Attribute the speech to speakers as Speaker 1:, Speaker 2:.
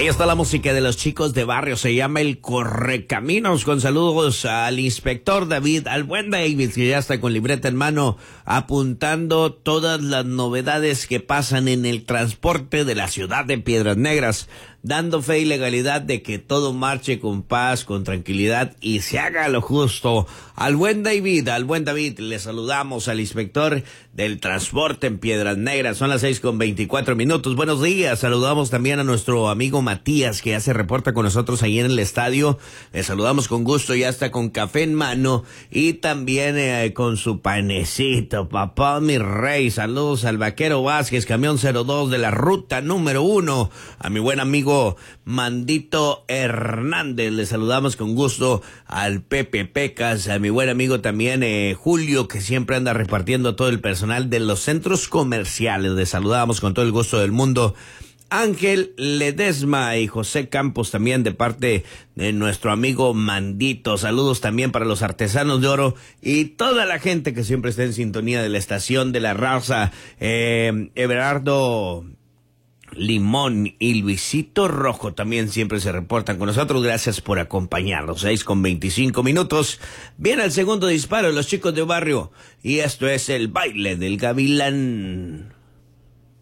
Speaker 1: Ahí está la música de los chicos de barrio, se llama El Correcaminos, con saludos al inspector David, al buen David, que ya está con libreta en mano, apuntando todas las novedades que pasan en el transporte de la ciudad de Piedras Negras, dando fe y legalidad de que todo marche con paz, con tranquilidad y se haga lo justo. Al buen David, le saludamos al inspector del transporte en Piedras Negras. Son las 6:24. Buenos días. Saludamos también a nuestro amigo Matías, que ya se reporta con nosotros ahí en el estadio. Le saludamos con gusto, ya está con café en mano y también con su panecito. Papá, mi rey. Saludos al Vaquero Vázquez, camión 02 de la ruta número 1. A mi buen amigo Mandito Hernández, le saludamos con gusto al Pepe Pecas, a mi buen amigo también Julio, que siempre anda repartiendo todo el personal de los centros comerciales. Le saludamos con todo el gusto del mundo. Ángel Ledesma y José Campos también de parte de nuestro amigo Mandito. Saludos también para los artesanos de oro y toda la gente que siempre está en sintonía de la estación de la raza. Everardo Limón y Luisito Rojo también siempre se reportan con nosotros. Gracias por acompañarnos. 6:25. Viene el segundo disparo de los chicos de barrio y esto es el baile del gavilán.